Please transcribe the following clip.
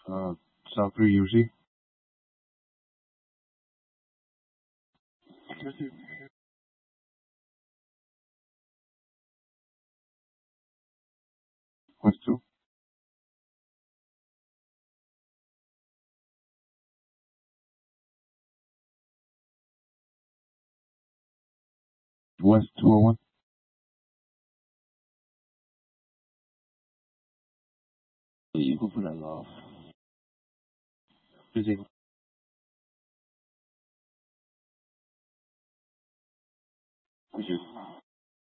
Uh, Soccer usually. What's two? What's 201? Yeah, you can put that off. Busy. We should